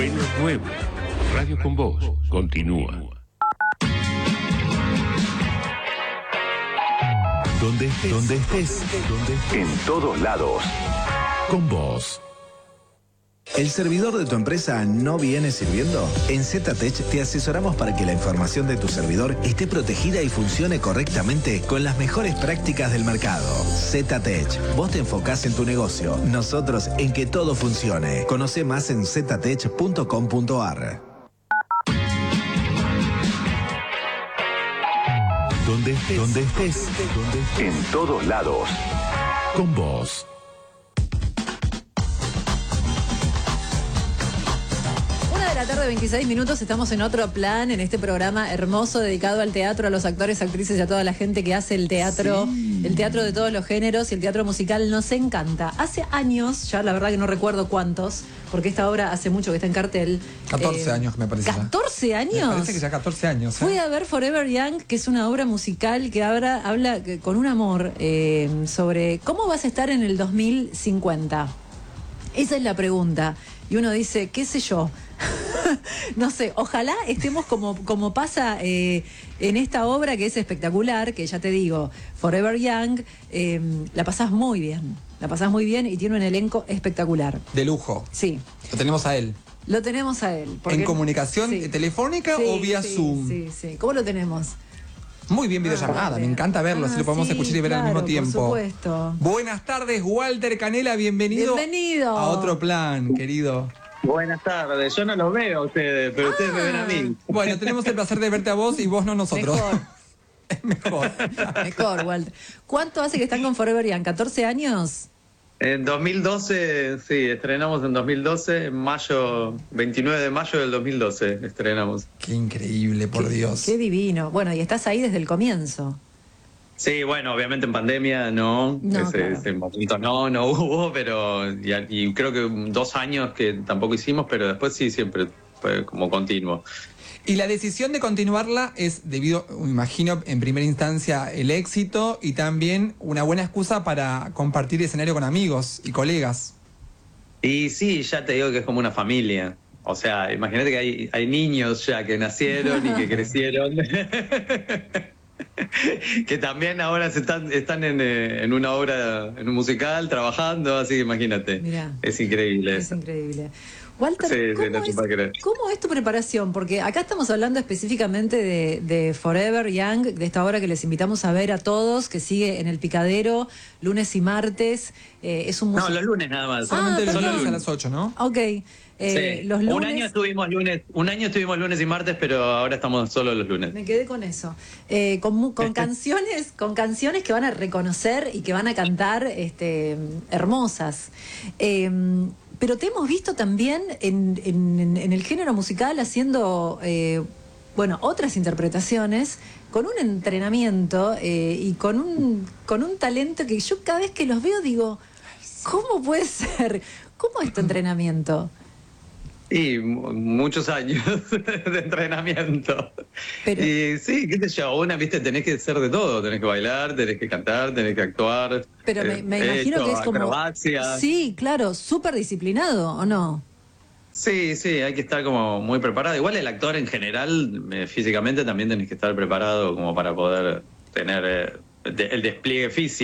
Milenio 9. Radio con Vos continúa. Donde estés, En todos lados. con vos. ¿El servidor de tu empresa no viene sirviendo? En ZTech te asesoramos para que la información de tu servidor esté protegida y funcione correctamente con las mejores prácticas del mercado. ZTech, vos te enfocás en tu negocio, nosotros en que todo funcione. Conoce más en ztech.com.ar. Donde estés, En todos lados. con vos. La tarde, 26 minutos, estamos en otro plan, en este programa hermoso dedicado al teatro, a los actores, actrices y a toda la gente que hace el teatro de todos los géneros y el teatro musical nos encanta. Hace años, ya la verdad que no recuerdo cuántos, porque esta obra hace mucho que está en cartel. 14 años me parece. ¿14 años? Me parece que ya 14 años. Fui a ver Forever Young, que es una obra musical que habla con un amor sobre cómo vas a estar en el 2050. Esa es la pregunta. Y uno dice, qué sé yo, no sé, ojalá estemos como pasa en esta obra que es espectacular, que ya te digo, Forever Young, la pasás muy bien y tiene un elenco espectacular. De lujo. Sí. Lo tenemos a él. Lo tenemos a él. ¿En comunicación telefónica o vía Zoom? Sí. ¿Cómo lo tenemos? Muy bien videollamada, bien. me encanta verlo, así lo podemos escuchar y ver al mismo tiempo. Por supuesto. Buenas tardes, Walter Canela, bienvenido a otro plan, querido. Buenas tardes, yo no los veo a ustedes, pero ustedes me ven a mí. Bueno, tenemos el placer de verte a vos y vos no nosotros. Mejor. Mejor, Walter. ¿Cuánto hace que están con Forever Young? ¿14 años? En 2012, sí, estrenamos en 2012, en mayo, 29 de mayo del 2012 estrenamos. Qué increíble, por Dios. Qué divino. Bueno, y estás ahí desde el comienzo. Sí, bueno, obviamente en pandemia no, ese momento no hubo, pero y creo que 2 años que tampoco hicimos, pero después sí, siempre fue como continuo. Y la decisión de continuarla es debido, me imagino, en primera instancia el éxito y también una buena excusa para compartir escenario con amigos y colegas. Y sí, ya te digo que es como una familia. O sea, imagínate que hay niños ya que nacieron y que crecieron. Que también ahora están en una obra, en un musical, trabajando, así que imagínate. Mirá, es increíble. Es increíble. Walter, Sí, ¿cómo es tu preparación? Porque acá estamos hablando específicamente de Forever Young, de esta obra que les invitamos a ver a todos, que sigue en El Picadero, lunes y martes. Es un No, los lunes nada más. Solamente los lunes a las 8, ¿no? Ok. Sí. Los lunes. Un año estuvimos lunes y martes, pero ahora estamos solo los lunes. Me quedé con eso. Con canciones que van a reconocer y que van a cantar hermosas. Pero te hemos visto también en el género musical haciendo otras interpretaciones con un entrenamiento y con un talento que yo cada vez que los veo digo, ¿cómo puede ser? ¿Cómo es tu entrenamiento? Y muchos años de entrenamiento. Pero, y sí, qué sé yo, tenés que hacer de todo, tenés que bailar, tenés que cantar, tenés que actuar. pero me imagino que es como... acrobacia. Sí, claro, súper disciplinado, ¿o no? Sí, hay que estar como muy preparado. Igual el actor en general, físicamente también tenés que estar preparado como para poder tener el despliegue físico.